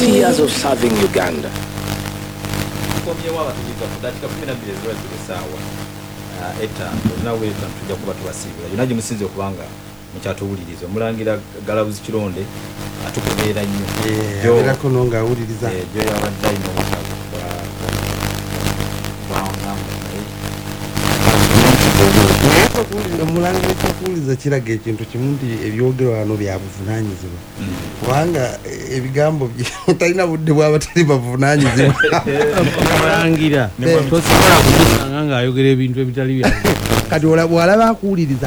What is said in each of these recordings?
50 years of serving Uganda. Yunaji musinze okubanga mukyatuwuliriza omulangira Galabuzi Kironde atukubeera nnyo era kono nga awuliriza jo yabadde ayina omulangira ekyakuwuliza kiraga ekintu kimu nti ebyogerwa wano bya buvunaanyizibwa kubanga ebigambo talina budde bwaba tali bavunaanyizibwa omulangira tosobola kumusanga ng'ayogera ebintu ebitali bya kati bw'alaba akuwuliriza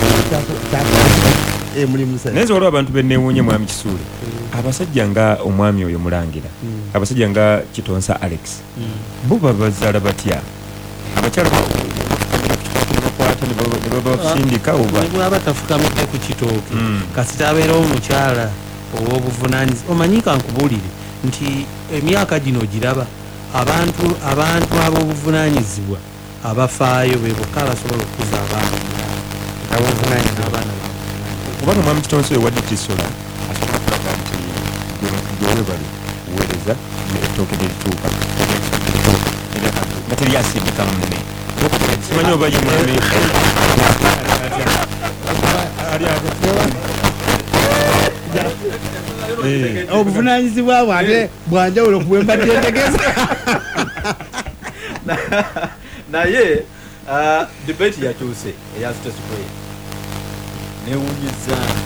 mulimu naye olwo abantu benneewuunye mwami Kisuule abasajja nga omwami oyo mulangira abasajja nga Kitonsa Alex bo babazaala batya abakyala bakwata ne babakusindika bwaba tafukamidde ku kitooke kasita abeera omukyala ow'obuvunaanyizibwa omanyi kankubuulire nti emyaka gino giraba abantu ab'obuvunaanyizibwa abafaayo be bokka abasobola okukuza abaana kubanga mwami Kitonsa oyo wadde kisola asobola kulaga nti gyewe bali weereza ettooke terituuka nga teryasimbika munne simanyi oba ye mwami obuvunaanyizibwa bwate bwanjawulo kubwembadde ntegeza naye debate yakyuse eya State Square newunyiza